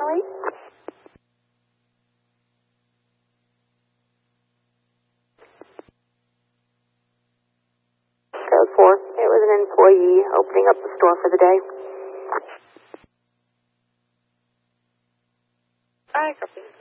Emily? Code 4. It was an employee opening up the store for the day. Alright, copy.